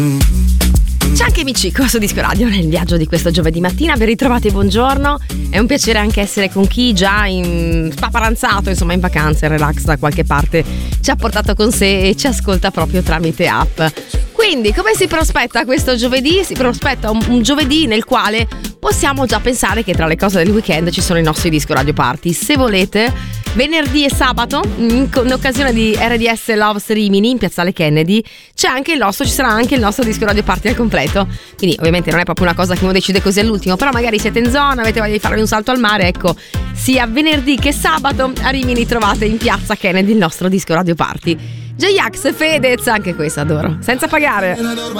C'è anche Michiko su Disco Radio nel viaggio di questo giovedì mattina. Ben ritrovati, buongiorno. È un piacere anche essere con chi già spaparanzato, insomma, in vacanza, in relax da qualche parte, ci ha portato con sé e ci ascolta proprio tramite app. Quindi come si prospetta questo giovedì? Si prospetta un giovedì nel quale possiamo già pensare che tra le cose del weekend ci sono i nostri Disco Radio Party. Se volete, venerdì e sabato, in occasione di RDS Loves Rimini in Piazzale Kennedy, ci sarà anche il nostro Disco Radio Party al completo. Quindi ovviamente non è proprio una cosa che uno decide così all'ultimo, però magari siete in zona, avete voglia di farvi un salto al mare, ecco, sia venerdì che sabato a Rimini trovate in Piazza Kennedy il nostro Disco Radio Party. J-Ax, Fedez, anche questo adoro, senza pagare.